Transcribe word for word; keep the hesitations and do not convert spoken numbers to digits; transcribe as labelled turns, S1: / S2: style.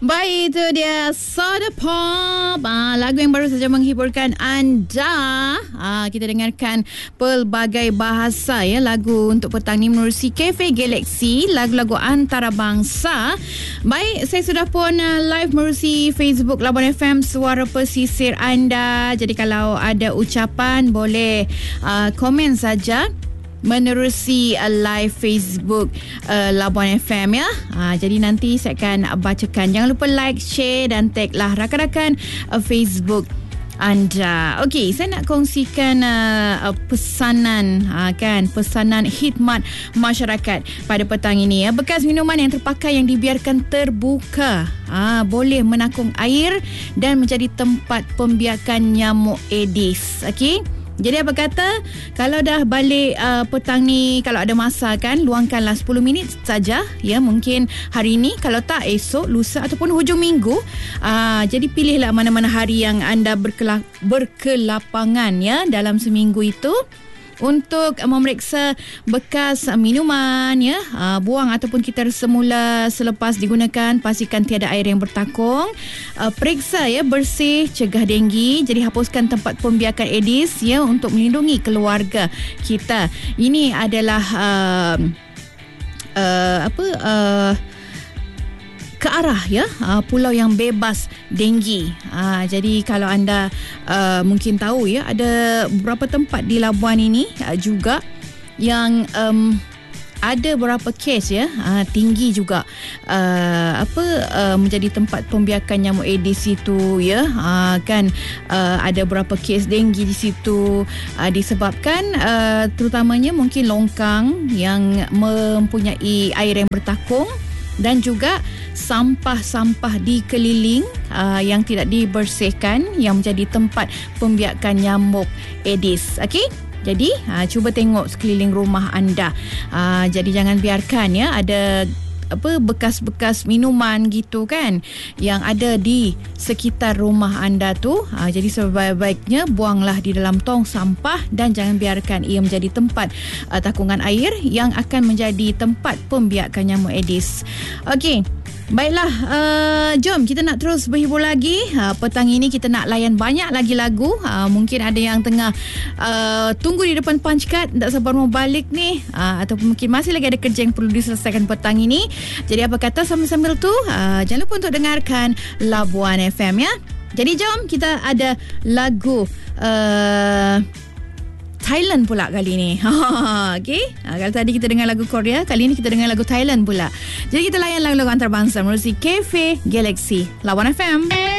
S1: Baik, itu dia Soda Pop, ah, lagu yang baru saja menghiburkan anda. Ah, kita dengarkan pelbagai bahasa ya lagu untuk petang ni menerusi Cafe Galaxy, lagu-lagu antarabangsa. Baik, saya sudah pun uh, live menerusi Facebook Labuan F M Suara Pesisir anda. Jadi kalau ada ucapan boleh uh, komen saja menerusi uh, live Facebook uh, Labuan F M ya. Uh, jadi nanti saya akan bacakan. Jangan lupa like, share dan tag lah rakan-rakan uh, Facebook anda. Okey, saya nak kongsikan uh, uh, pesanan uh, kan, pesanan khidmat masyarakat pada petang ini ya. Bekas minuman yang terpakai yang dibiarkan terbuka uh, boleh menakung air dan menjadi tempat pembiakan nyamuk Aedes. Okey, jadi apa kata, kalau dah balik uh, petang ni, kalau ada masa kan, luangkanlah sepuluh minit saja ya, mungkin hari ni, kalau tak esok, lusa ataupun hujung minggu. Uh, jadi pilihlah mana-mana hari yang anda berkelap, berkelapangan ya dalam seminggu itu untuk memeriksa bekas minuman ya, uh, buang ataupun kita semula selepas digunakan, pastikan tiada air yang bertakung. Uh, periksa ya, bersih, cegah denggi. Jadi hapuskan tempat pembiakan Aedes ya untuk melindungi keluarga kita. Ini adalah uh, uh, apa uh, ke arah ya uh, pulau yang bebas denggi. Uh, jadi kalau anda uh, mungkin tahu ya, ada beberapa tempat di Labuan ini uh, juga yang um, ada beberapa kes ya uh, tinggi juga uh, apa uh, menjadi tempat pembiakan nyamuk Aedes itu ya, uh, kan uh, ada beberapa kes denggi di situ uh, disebabkan uh, terutamanya mungkin longkang yang mempunyai air yang bertakung dan juga sampah-sampah di keliling uh, yang tidak dibersihkan yang menjadi tempat pembiakan nyamuk Aedes. Okey? Jadi uh, cuba tengok sekeliling rumah anda. Uh, jadi jangan biarkan ya ada apa bekas-bekas minuman gitu kan yang ada di sekitar rumah anda tu. Ha, jadi sebaik-baiknya buanglah di dalam tong sampah dan jangan biarkan ia menjadi tempat uh, takungan air yang akan menjadi tempat pembiakan nyamuk Aedes. Okey. Baiklah, uh, jom kita nak terus berhibur lagi. Uh, petang ini kita nak layan banyak lagi lagu. Uh, mungkin ada yang tengah uh, tunggu di depan punch card, tak sabar mau balik ni. Uh, ataupun mungkin masih lagi ada kerja yang perlu diselesaikan petang ini. Jadi apa kata sambil-sambil tu, uh, jangan lupa untuk dengarkan Labuan F M ya. Jadi jom kita ada lagu Uh, Thailand pula kali ni. Okey. Ha, kalau tadi kita dengar lagu Korea, kali ni kita dengar lagu Thailand pula. Jadi kita layan lagu-lagu antarabangsa melalui Cafe Galaxy Labuan F M.